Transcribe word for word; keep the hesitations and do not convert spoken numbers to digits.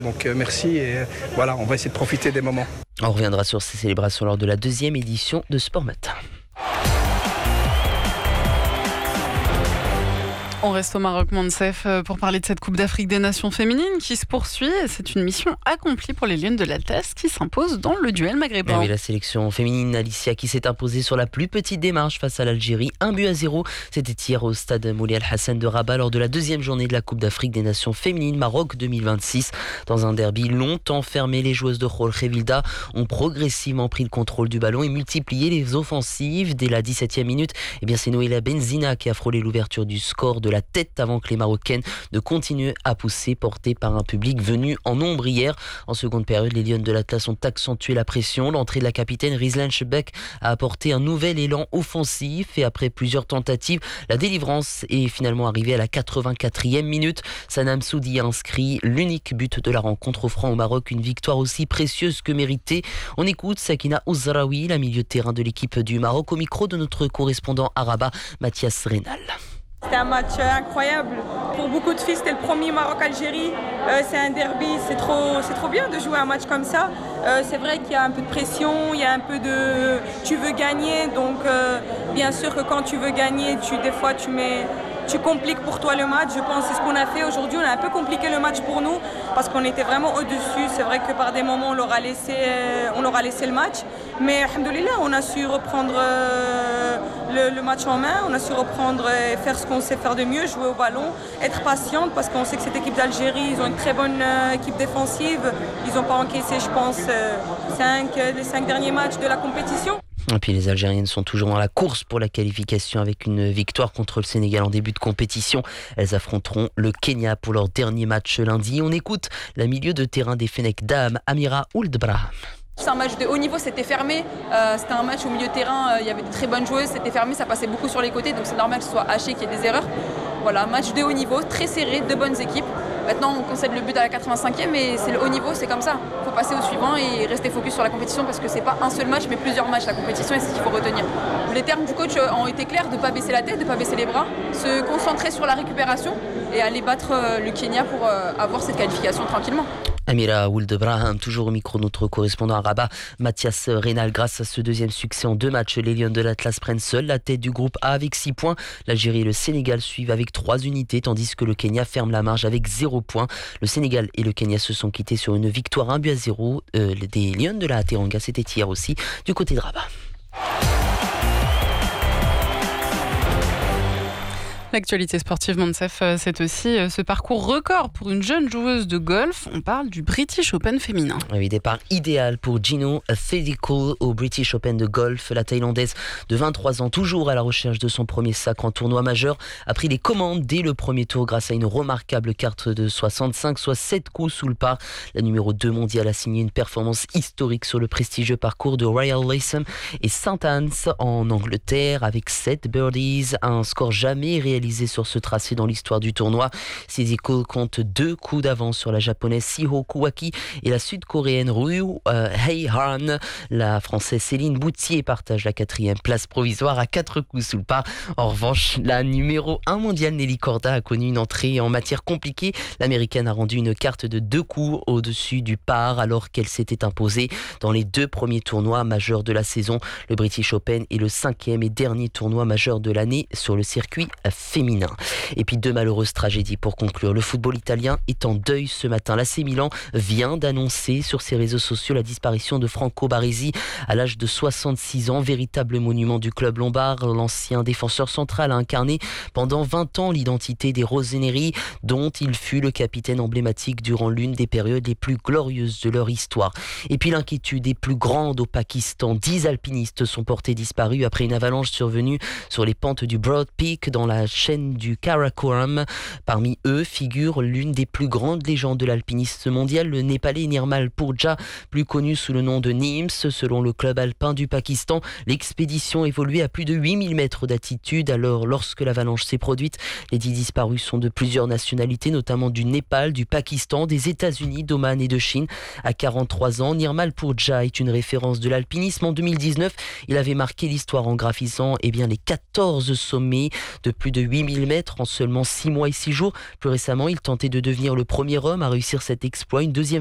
Donc euh, merci et euh, voilà, on va essayer de profiter des moments. On reviendra sur ces célébrations lors de la deuxième édition de Sport Matin. On reste au Maroc, Monsef, pour parler de cette Coupe d'Afrique des Nations féminines qui se poursuit. C'est une mission accomplie pour les Lionnes de l'Atlas qui s'imposent dans le duel maghrébin. Oui, la sélection féminine Alicia qui s'est imposée sur la plus petite démarche face à l'Algérie, un but à zéro. C'était hier au stade Moulay Al Hassan de Rabat lors de la deuxième journée de la Coupe d'Afrique des Nations féminines Maroc deux mille vingt-six. Dans un derby longtemps fermé, les joueuses de Jorge Vilda ont progressivement pris le contrôle du ballon et multiplié les offensives. Dès la dix-septième minute, eh bien c'est Noéla Benzina qui a frôlé l'ouverture du score de la tête avant que les Marocaines ne continuent à pousser, portées par un public venu en nombre hier. En seconde période, les Lionnes de l'Atlas ont accentué la pression. L'entrée de la capitaine Rizlan Chebek a apporté un nouvel élan offensif et après plusieurs tentatives, la délivrance est finalement arrivée à la quatre-vingt-quatrième minute. Sanam Soudi a inscrit l'unique but de la rencontre, offrant au Maroc une victoire aussi précieuse que méritée. On écoute Sakina Ouzraoui, la milieu de terrain de l'équipe du Maroc, au micro de notre correspondant à Rabat, Mathias Reynal. C'était un match incroyable. Pour beaucoup de filles, c'était le premier Maroc-Algérie. Euh, c'est un derby, c'est trop, c'est trop bien de jouer un match comme ça. Euh, c'est vrai qu'il y a un peu de pression, il y a un peu de... Tu veux gagner, donc euh, bien sûr que quand tu veux gagner, tu, des fois tu mets... Tu compliques pour toi le match, je pense que c'est ce qu'on a fait aujourd'hui. On a un peu compliqué le match pour nous parce qu'on était vraiment au-dessus. C'est vrai que par des moments, on leur a laissé, on leur a laissé le match. Mais alhamdoulilah, on a su reprendre le, le match en main. On a su reprendre et faire ce qu'on sait faire de mieux, jouer au ballon, être patiente parce qu'on sait que cette équipe d'Algérie, ils ont une très bonne équipe défensive. Ils n'ont pas encaissé, je pense, cinq, les cinq derniers matchs de la compétition. Et puis les Algériennes sont toujours dans la course pour la qualification avec une victoire contre le Sénégal en début de compétition. Elles affronteront le Kenya pour leur dernier match lundi. On écoute la milieu de terrain des Fenech Dames, Amira Ould Braham. C'est un match de haut niveau, c'était fermé, euh, c'était un match au milieu de terrain, euh, il y avait de très bonnes joueuses, c'était fermé, ça passait beaucoup sur les côtés, donc c'est normal que ce soit haché, qu'il y ait des erreurs. Voilà, match de haut niveau, très serré, de bonnes équipes. Maintenant on concède le but à la quatre-vingt-cinquième mais c'est le haut niveau, c'est comme ça. Il faut passer au suivant et rester focus sur la compétition parce que c'est pas un seul match mais plusieurs matchs la compétition et c'est ce qu'il faut retenir. Les termes du coach ont été clairs, de ne pas baisser la tête, de ne pas baisser les bras, se concentrer sur la récupération et aller battre le Kenya pour avoir cette qualification tranquillement. Amira Ould Braham, toujours au micro de notre correspondant à Rabat, Mathias Reynal. Grâce à ce deuxième succès en deux matchs, les Lionnes de l'Atlas prennent seuls la tête du groupe A avec six points. L'Algérie et le Sénégal suivent avec trois unités, tandis que le Kenya ferme la marge avec zéro point. Le Sénégal et le Kenya se sont quittés sur une victoire un but à zéro euh, des Lionnes de la Teranga. C'était hier aussi du côté de Rabat. L'actualité sportive, Monsef, c'est aussi ce parcours record pour une jeune joueuse de golf. On parle du British Open féminin. Oui, départ idéal pour Gino Thedico au British Open de golf. La Thaïlandaise de vingt-trois ans, toujours à la recherche de son premier sacre en tournoi majeur, a pris les commandes dès le premier tour grâce à une remarquable carte de soixante-cinq, soit sept coups sous le par. La numéro deux mondiale a signé une performance historique sur le prestigieux parcours de Royal Lytham et Saint Anne's en Angleterre avec sept birdies, un score jamais réalisé sur ce tracé dans l'histoire du tournoi. Thedico compte deux coups d'avance sur la japonaise Siho Kuwaki et la sud-coréenne Ryu euh, Hei-han. La française Céline Boutier partage la quatrième place provisoire à quatre coups sous le par. En revanche, la numéro un mondiale Nelly Korda a connu une entrée en matière compliquée. L'américaine a rendu une carte de deux coups au-dessus du par alors qu'elle s'était imposée dans les deux premiers tournois majeurs de la saison. Le British Open est le cinquième et dernier tournoi majeur de l'année sur le circuit féminin. Et puis deux malheureuses tragédies pour conclure. Le football italien est en deuil ce matin. L'A C Milan vient d'annoncer sur ses réseaux sociaux la disparition de Franco Baresi à l'âge de soixante-six ans, véritable monument du club lombard. L'ancien défenseur central a incarné pendant vingt ans l'identité des Rossoneri, dont il fut le capitaine emblématique durant l'une des périodes les plus glorieuses de leur histoire. Et puis l'inquiétude est plus grande au Pakistan. Dix alpinistes sont portés disparus après une avalanche survenue sur les pentes du Broad Peak dans la chaîne du Karakoram. Parmi eux figure l'une des plus grandes légendes de l'alpinisme mondial, le Népalais Nirmal Purja, plus connu sous le nom de Nims. Selon le club alpin du Pakistan, l'expédition évoluait à plus de huit mille mètres d'altitude. Alors, lorsque l'avalanche s'est produite, les dix disparus sont de plusieurs nationalités, notamment du Népal, du Pakistan, des États-Unis, d'Oman et de Chine. À quarante-trois ans, Nirmal Purja est une référence de l'alpinisme. En deux mille dix-neuf, il avait marqué l'histoire en graphisant eh bien, les quatorze sommets de plus de huit mille mètres en seulement six mois et six jours. Plus récemment, il tentait de devenir le premier homme à réussir cet exploit. Une deuxième